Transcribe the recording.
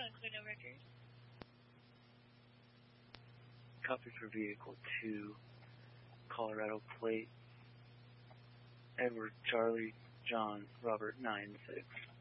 on Quino Records. Copy for vehicle 2, Colorado plate, Edward Charlie John Robert 96.